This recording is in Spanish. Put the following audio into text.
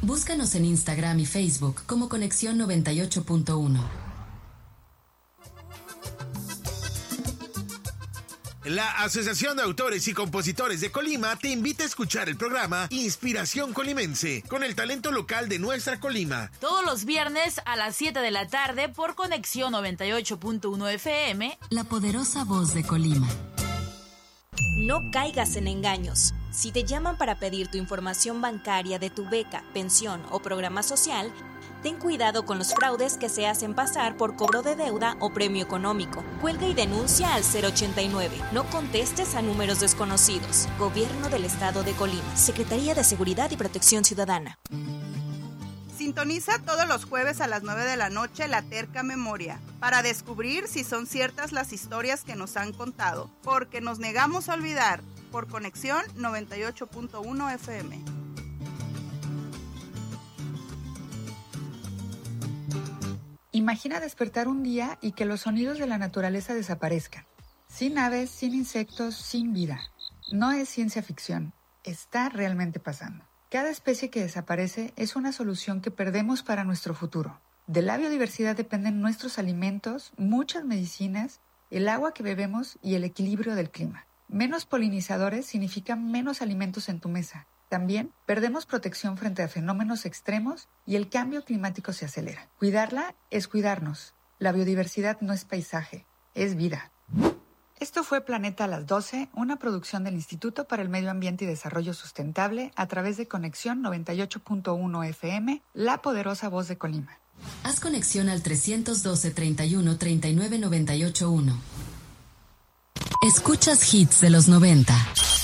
Búscanos en Instagram y Facebook como Conexión 98.1. La Asociación de Autores y Compositores de Colima te invita a escuchar el programa Inspiración Colimense, con el talento local de nuestra Colima. Todos los viernes a las 7 de la tarde por Conexión 98.1 FM. La poderosa voz de Colima. No caigas en engaños. Si te llaman para pedir tu información bancaria de tu beca, pensión o programa social, ten cuidado con los fraudes que se hacen pasar por cobro de deuda o premio económico. Cuelga y denuncia al 089. No contestes a números desconocidos. Gobierno del Estado de Colima. Secretaría de Seguridad y Protección Ciudadana. Sintoniza todos los jueves a las 9 de la noche La Terca Memoria para descubrir si son ciertas las historias que nos han contado, porque nos negamos a olvidar, por Conexión 98.1 FM. Imagina despertar un día y que los sonidos de la naturaleza desaparezcan. Sin aves, sin insectos, sin vida. No es ciencia ficción, está realmente pasando. Cada especie que desaparece es una solución que perdemos para nuestro futuro. De la biodiversidad dependen nuestros alimentos, muchas medicinas, el agua que bebemos y el equilibrio del clima. Menos polinizadores significa menos alimentos en tu mesa. También perdemos protección frente a fenómenos extremos y el cambio climático se acelera. Cuidarla es cuidarnos. La biodiversidad no es paisaje, es vida. Esto fue Planeta a las 12, una producción del Instituto para el Medio Ambiente y Desarrollo Sustentable a través de Conexión 98.1 FM, la poderosa voz de Colima. Haz conexión al 312 31 39 98 1. Escuchas hits de los 90.